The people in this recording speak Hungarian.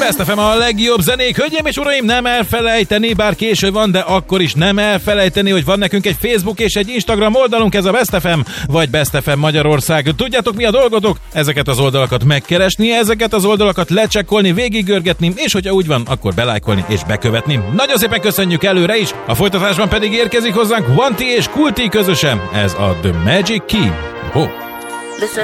Best FM a legjobb zenék, hölgyeim és uraim, nem elfelejteni, bár késő van, de akkor is nem elfelejteni, hogy van nekünk egy Facebook és egy Instagram oldalunk, ez a Best FM, vagy Best FM Magyarország. Tudjátok, mi a dolgotok? Ezeket az oldalakat megkeresni, ezeket az oldalakat lecsekkolni, végiggörgetni, és hogyha úgy van, akkor belájkolni és bekövetni. Nagyon szépen köszönjük előre is, a folytatásban pedig érkezik hozzánk Wanti és Kulti közösen. Ez a The Magic Key.